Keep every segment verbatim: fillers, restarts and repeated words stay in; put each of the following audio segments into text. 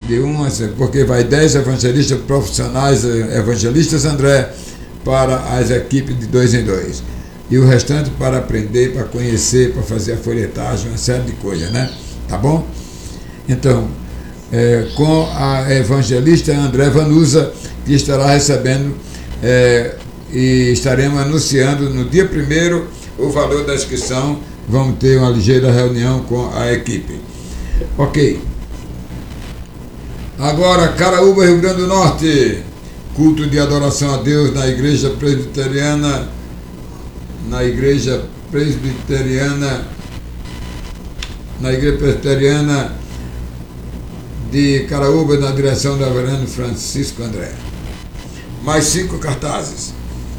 de um, porque vai dez evangelistas profissionais, evangelistas André, para as equipes de dois em dois. E o restante para aprender, para conhecer, para fazer a folhetagem, uma série de coisas, né? Tá bom? Então, é, com a evangelista André Vanusa, que estará recebendo é, e estaremos anunciando no dia primeiro o valor da inscrição. Vamos ter uma ligeira reunião com a equipe. Ok. Agora, Caraúba, Rio Grande do Norte. Culto de adoração a Deus na igreja presbiteriana, na igreja presbiteriana, na igreja presbiteriana de Caraúba, na direção do reverendo Francisco André. Mais cinco cartazes.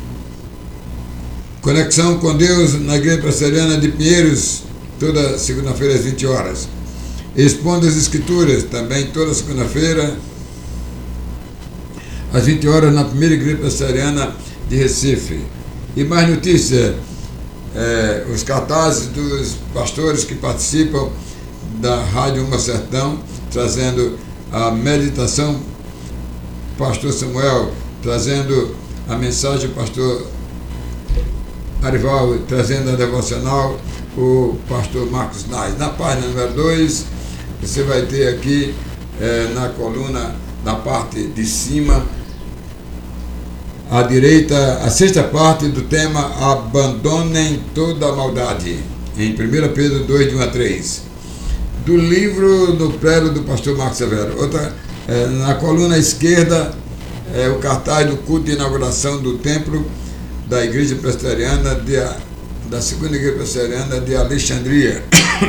Conexão com Deus na igreja presbiteriana de Pinheiros, toda segunda-feira às vinte horas. Expondo as Escrituras, também toda segunda-feira às vinte horas, na primeira igreja presbiteriana de Recife. E mais notícia, é, os cartazes dos pastores que participam da Rádio Uma Sertão, trazendo a meditação, pastor Samuel, trazendo a mensagem, pastor Arival, trazendo a devocional, o pastor Marcos Nais. Na página número dois, você vai ter aqui, é, na coluna, na parte de cima, à direita, a sexta parte do tema Abandonem toda a maldade, em primeira Pedro dois, de um a três, do livro do prelo do pastor Marcos Severo. Outra, é, na coluna esquerda, é o cartaz do culto de inauguração do templo da igreja presbiteriana, de, da segunda igreja presbiteriana de Alexandria.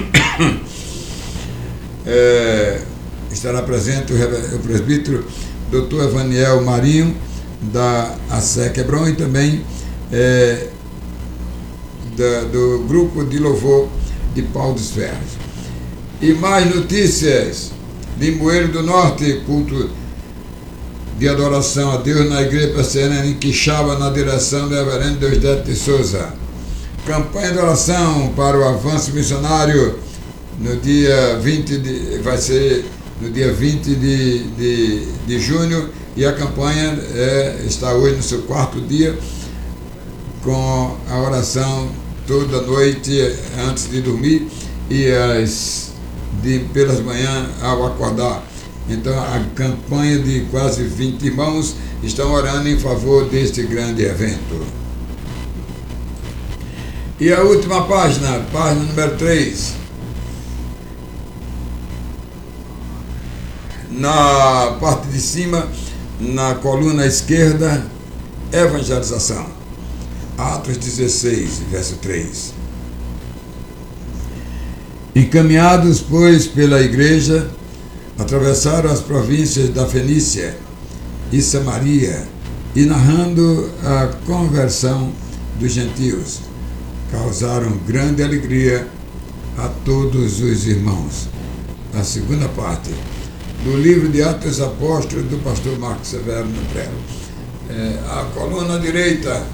É, estará presente o, o presbítero doutor Evaniel Marinho, da A C E Quebron, e também é, da, do grupo de louvor de Pau dos Ferros. E mais notícias. Limoeiro do Norte, culto de adoração a Deus na igreja presbiteriana em Quixaba, na direção do reverendo Deusdete de Souza. Campanha de oração para o avanço missionário no dia vinte de, vai ser no dia vinte de, de, de junho, e a campanha é, está hoje no seu quarto dia, com a oração toda noite antes de dormir e as de, pelas manhãs ao acordar. Então a campanha de quase vinte irmãos estão orando em favor deste grande evento. E a última página, página número três. Na parte de cima, na coluna esquerda, evangelização. Atos dezesseis, verso três. Encaminhados, pois, pela igreja, atravessaram as províncias da Fenícia e Samaria, e narrando a conversão dos gentios, causaram grande alegria a todos os irmãos. A segunda parte do livro de Atos Apóstolos, do pastor Marcos Severo no prelo. É, a coluna direita,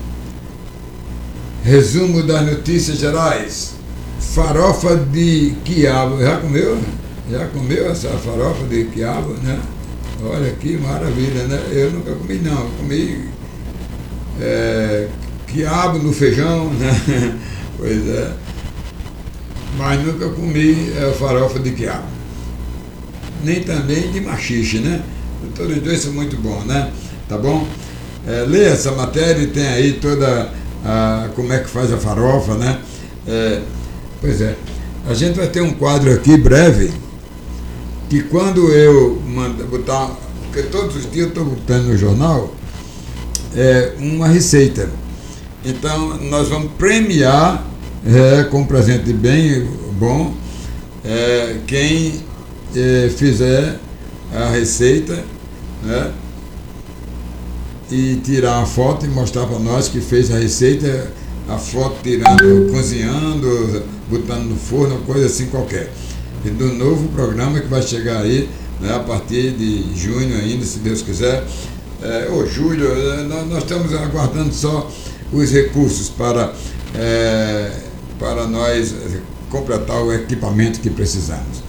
resumo das notícias gerais. Farofa de quiabo. Já comeu? Já comeu essa farofa de quiabo, né? Olha que maravilha, né? Eu nunca comi, não. Eu comi é, quiabo no feijão, né? Pois é. Mas nunca comi é, farofa de quiabo. Nem também de machixe, né? Todos os dois são muito bons, né? Tá bom? É, lê essa matéria e tem aí toda a, como é que faz a farofa, né? É, pois é. A gente vai ter um quadro aqui breve, que quando eu mando botar, porque todos os dias eu estou botando no jornal, é uma receita. Então nós vamos premiar é, com um presente bem bom é, quem É, fizer a receita, né, e tirar uma foto e mostrar para nós que fez a receita, a foto tirando, cozinhando, botando no forno, coisa assim qualquer. E do novo programa que vai chegar aí, né, a partir de junho ainda, se Deus quiser, é, ou julho, é, nós, nós estamos aguardando só os recursos para, é, para nós completar o equipamento que precisamos.